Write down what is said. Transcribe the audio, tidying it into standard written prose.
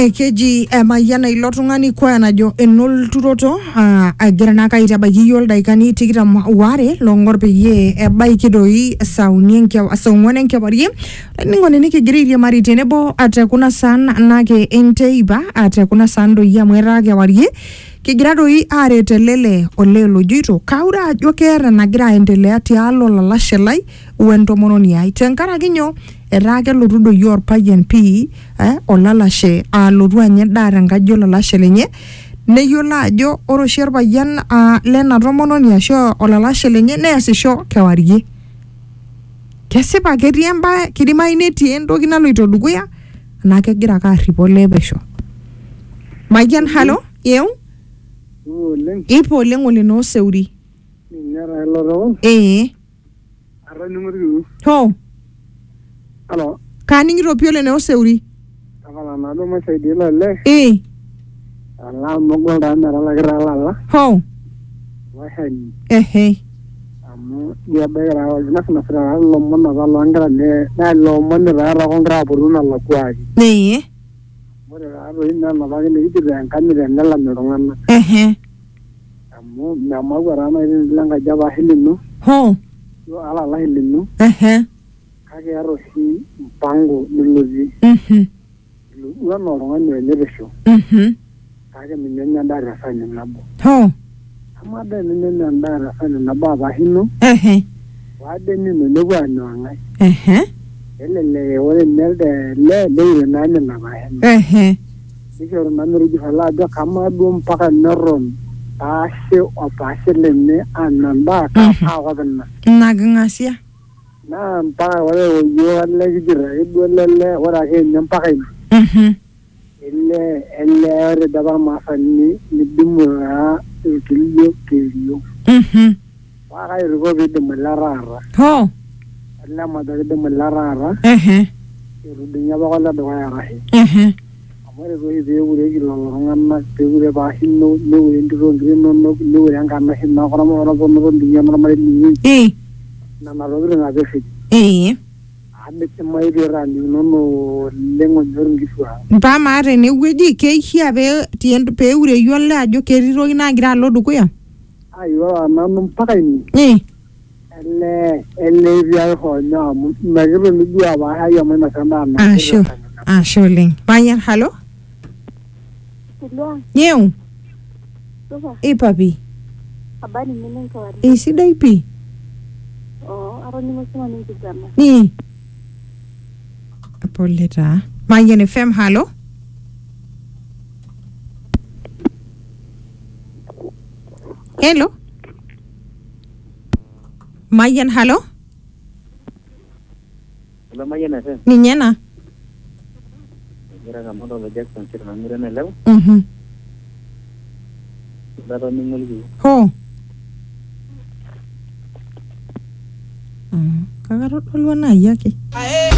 Keji mayiana ilo tung'ani kwa najo enolturoto agira naa kaitabaiki yiok ildaikani 22 loong'or peyie ebaiki doi saa ong'uan enkewarie ning'oni nikigira airiamari tenebo ate kuna saan nake enteipa ate kuna saan doi amu etaa kewarie kigira doi aret elele olee lojoito kaura ajo keeta nagira aendelea tialo lalashe lai wentomononi ai tenkaraki nyoo etaa kelotu doi orpayian pii olalashe alotu anya endaa tenkaji olalashe lenye neyiolo ajo ore oshi orpayian lena tomononi ashu olalashe lenye neesisho kewarie. Kesipa ketii embae kidimayu netii entoki naloito dukuya naa kegira ake arrip olee pesho. Mayian halo yeu? Ipo oleng ole noo seuri. Ninyara eloro. Atoning'o. Ho. Halo. Kaning'ito pii ole noo seuri. Akala nado masaidia lale. Ala mogol daa meralakita lala. Ho. Washani. Amu diabegira olnasnasira lomon apa lonkera na lomon taata kongira aputu nalakuaki. Ore taatoi nenapaki nikijito enkanyit enelam iltung'anak. Amu memaua taa nai lenkaji apa lino. Ho. Yo alalashe lino. Kake eeta oshi mpango nilotie. Ilo enaa oltung'ani oenyepisho. Kake minyanya endaa tesahani nabo. Ho. Amu ade ninyanya endaa tesahani nabo apashino. Wade nino nepuo anyang'ai. Elelek ore nelde leire naa nena pashini. Nishoru naa metujuto ajo kamaa duo mpaka neton paashe opaashe lenye anya endaa kaakop ina. Ina king'asia. Naa mpaka ore iyiok lekijito ake duo lele ore ake ninye mpaka ina. Ele ore dapa irmaasani nidimu taa irkilio kerio. Wakairiko piidim ele taata. Ho. Ele majo kidim ele taata. Etudung'o apa ole dukuya arashe. Amu ore toshi peeureki lelo tung'anak peure paashino neure entito onkiri inonok neure enkanashe inoponoto ndung'o ormarei linyi. Nena tokiting apa esuji. Amidimayu piitanikinono oleng onyor inkituak. Mpaka maa tenewueji keishia peure ole ajo ketii toki nagira alo dukuya. Ayiolo nanu mpaka ine. Ele etii honyo amu mekitoni duo apaashai amu inosa endaa. Ashe oleng. Mayian halo? Nyeu? Ipa pi? Habari nini nkewarie? Sidai pi? Atoning'o sima ninkigana. Pole taa. Mayian FM halo? Hello? Mayian halo? Hello Mayian FM. Ninye ena? Egira kamoto lo Jackson sirna mirene lew. Datoning'o liki. Ho. Kakatodolua nai ake.